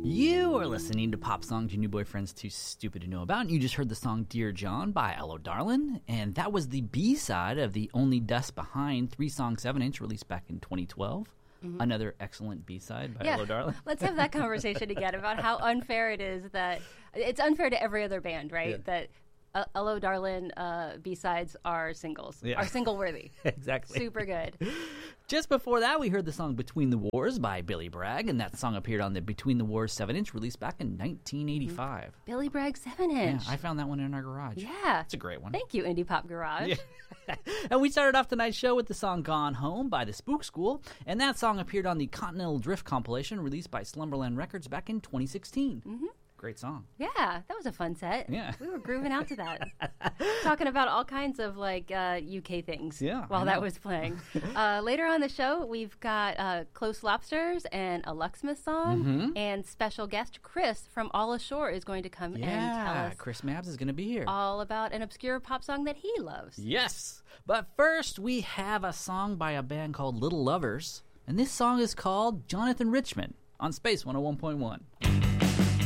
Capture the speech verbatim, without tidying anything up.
You are listening to Pop Songs Your New Boyfriend's Too Stupid to Know About, and you just heard the song Dear John by Hello Darlin', and that was the B-side of the Only Dust Behind three-song seven-inch released back in twenty twelve. Mm-hmm. Another excellent B-side by yeah. Hello Darlin'. Let's have that conversation again about how unfair it is that it's unfair to every other band, right? Yeah. That uh, Hello Darlin' uh, B-sides are singles, yeah. are single-worthy. Exactly. Super good. Just before that, we heard the song Between the Wars by Billy Bragg, and that song appeared on the Between the Wars seven-inch released back in nineteen eighty-five. Mm-hmm. Billy Bragg seven-inch. Yeah, I found that one in our garage. Yeah. It's a great one. Thank you, Indie Pop Garage. Yeah. And we started off tonight's show with the song Gone Home by the Spook School, and that song appeared on the Continental Drift compilation released by Slumberland Records back in twenty sixteen. Mm-hmm. Great song. Yeah, that was a fun set. Yeah. We were grooving out to that. Talking about all kinds of, like, uh, U K things yeah, while that was playing. uh, later on the show, we've got uh, Close Lobsters and a Lucksmith song, mm-hmm. and special guest Chris from All Ashore is going to come yeah, and tell us Chris Mabs is going to be here. all about an obscure pop song that he loves. Yes. But first, we have a song by a band called Little Lovers, and this song is called Jonathan Richman on Space one oh one point one.